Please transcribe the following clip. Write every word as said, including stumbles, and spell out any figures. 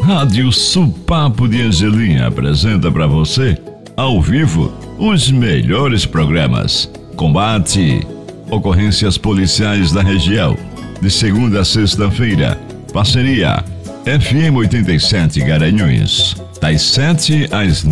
Rádio Supapo de Angelim apresenta para você, ao vivo, os melhores programas. Combate, ocorrências policiais da região. De segunda a sexta-feira, parceria F M oitenta e sete Garanhuns, das sete às